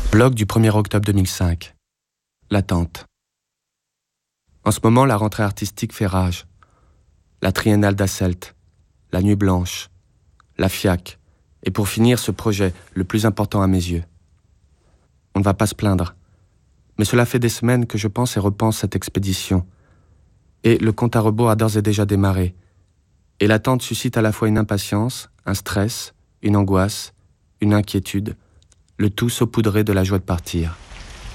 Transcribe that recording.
Blog du 1er octobre 2005. L'attente. En ce moment, la rentrée artistique fait rage. La triennale d'Asselt, la nuit blanche, la FIAC, et pour finir, ce projet, le plus important à mes yeux. On ne va pas se plaindre. Mais cela fait des semaines que je pense et repense cette expédition. Et le compte à rebours a d'ores et déjà démarré. Et l'attente suscite à la fois une impatience, un stress, une angoisse, une inquiétude, le tout saupoudré de la joie de partir.